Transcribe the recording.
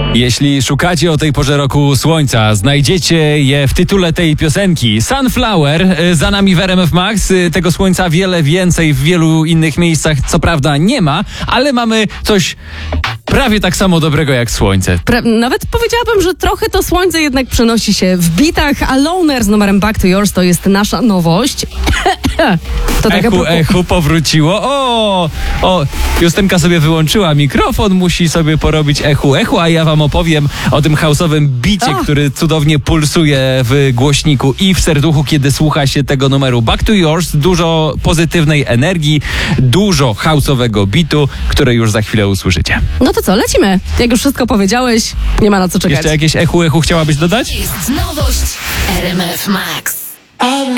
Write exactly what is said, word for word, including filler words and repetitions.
Jeśli szukacie o tej porze roku słońca, znajdziecie je w tytule tej piosenki. Sunflower, za nami w R M F Max. Tego słońca wiele więcej w wielu innych miejscach, co prawda nie ma, ale mamy coś prawie tak samo dobrego jak słońce. Pra- nawet powiedziałabym, że trochę to słońce jednak przenosi się w bitach, a Loner z numerem Back to Yours to jest nasza nowość. To tak Echu, echu powróciło. O, o, Justynka sobie wyłączyła mikrofon, musi sobie porobić echu, echu, a ja wam opowiem o tym house'owym bicie, Ach. który cudownie pulsuje w głośniku i w serduchu, kiedy słucha się tego numeru Back to Yours. Dużo pozytywnej energii, dużo house'owego bitu, które już za chwilę usłyszycie. No to co, lecimy. Jak już wszystko powiedziałeś, nie ma na co czekać. Jeszcze jakieś echu, echu chciałabyś dodać? Jest nowość R M F Max. R M